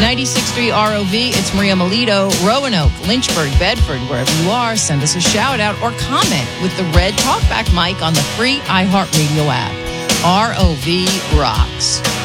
96.3 ROV, it's Maria Melito, Roanoke, Lynchburg, Bedford, wherever you are, send us a shout out or comment with the red talkback mic on the free iHeartRadio app. ROV rocks.